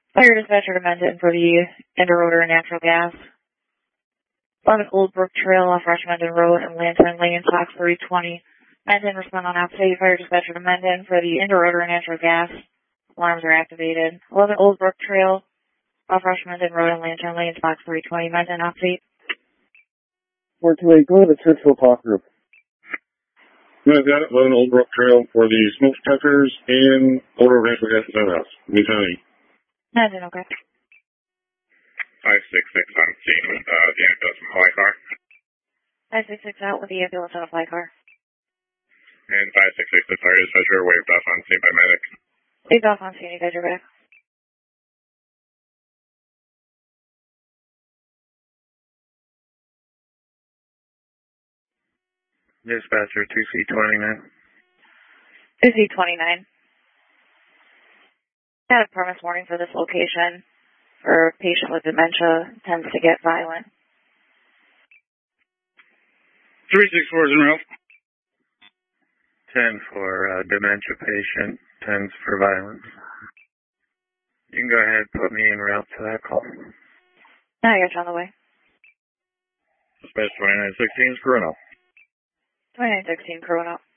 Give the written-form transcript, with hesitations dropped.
Fire dispatcher to Mendon for the interrotor natural gas. 11 Old Brook Trail off Rushmondon Road and Lanton Lane, Fox 320. Mendon, respond on update. Fire dispatcher to Mendon for the interrotor natural gas. Alarms are activated. 11 Old Brook Trail off Rushmondon Road and Lanton Lane, Fox 320. Mendon, update. 428, go to the Churchill Talk Group. I've got it. 11 Old Brook Trail for the smoke detectors and odor of natural gas at the house. Newtown. Mendon, okay. 566 on scene with the ambulance and fly car. 566 out with the ambulance and a fly car. And 566, the fire dispatcher waved off on scene by medic. Waved off on scene, you guys are back. Dispatcher 2C29. 2C29. Got a premise warning for this location. For a patient with dementia, tends to get violent. 364 is in route. 10 for dementia patient, 10's for violence. You can go ahead and put me en route to that call. Now you're on the way. Dispatch 2916 is Corona. 2916 Corona.